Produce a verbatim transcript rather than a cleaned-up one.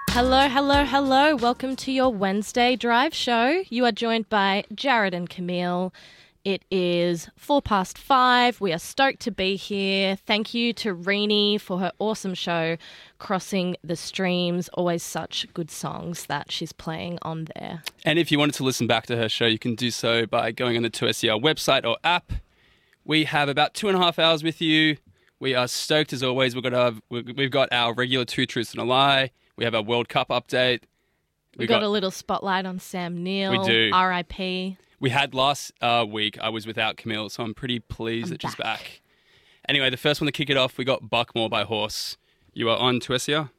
Hello, hello, hello. Welcome to your Wednesday drive show. You are joined by Jared and Camille. It is four past five. We are stoked to be here. Thank you to Renee for her awesome show, Crossing the Streams. Always such good songs that she's playing on there. And if you wanted to listen back to her show, you can do so by going on the two S E R website or app. We have about two and a half hours with you. We are stoked as always. We've got our, we've got our regular Two Truths and a Lie. We have our World Cup update. We got, got a little spotlight on Sam Neill. We do. R I P We had last uh, week, I was without Camille, so I'm pretty pleased I'm that she's back. back. Anyway, the first one to kick it off, we got Buckmore by Horse. You are on two S E R?